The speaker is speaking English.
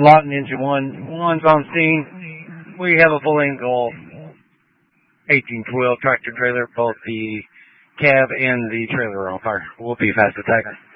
Lawton Engine 1. One's on scene. We have a full angle 1812 tractor trailer. Both the cab and the trailer are on fire. We'll be fast attacking.